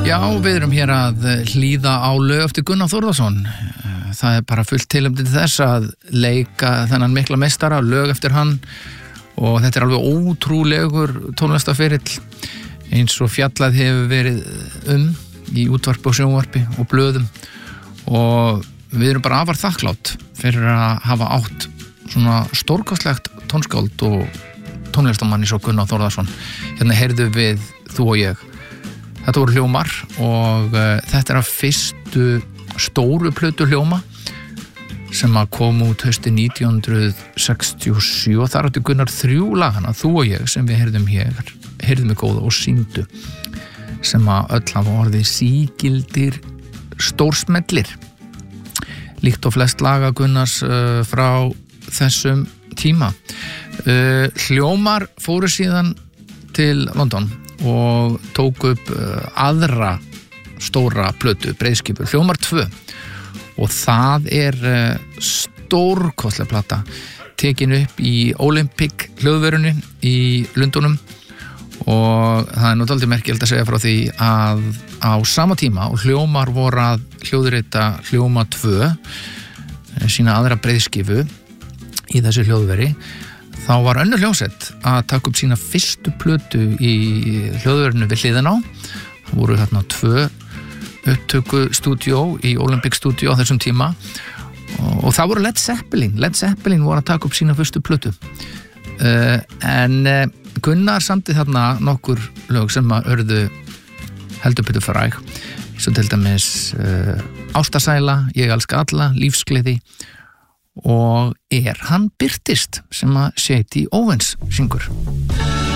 Já, við erum hér að hlýða á lög eftir Gunnar Þórðarson. Það bara fullt tilefni til þess að leika þennan mikla meistara, lög eftir hann, og þetta alveg ótrúlegur tónlistarferill eins og fjallað hefur verið í útvarpi og sjónvarpi og blöðum, og við erum bara afar þakklátt fyrir að hafa átt svona stórkostlegt tónskáld og tónlistarmann eins og Gunnar Þórðarson. Hérna heyrðum við Þú og ég. Þetta voru hljómar og þetta af fyrstu stóru plötu hljóma sem að kom út hausti 1967, og þar átti Gunnar 3 lagana, Þú og ég, sem við heyrðum við góða og sýndu, sem að öll hafa orðið sígildir stórsmellir, líkt og flest laga Gunnars frá þessum tíma. Hljómar fóru síðan til London og tók upp aðra stóra plötu, breiðskipu, Hljómar 2, og það stórkostleg plata, tekin upp í Olympic hljóðverunni í Lundunum, og það nú dálítið merkilegt að segja frá því að á sama tíma og Hljómar voru að hljóðrita Hljómar 2, sína aðra breiðskifu í þessu hljóðveri, þá var önnur hljómsveit að taka upp sína fyrstu plötu í hljóðverinu við hliðina á. Það voru þarna 2 upptökustúdíó í Olympic Studio á þessum tíma, og það voru Led Zeppelin voru að taka upp sína fyrstu plötu, en Gunnar samdi þarna nokkur lög sem að urðu heldur betur fræg, svo til dæmis Ástasæla, Ég elska alla, Lífsgleði og Hann birtist, sem að Shady Owens syngur.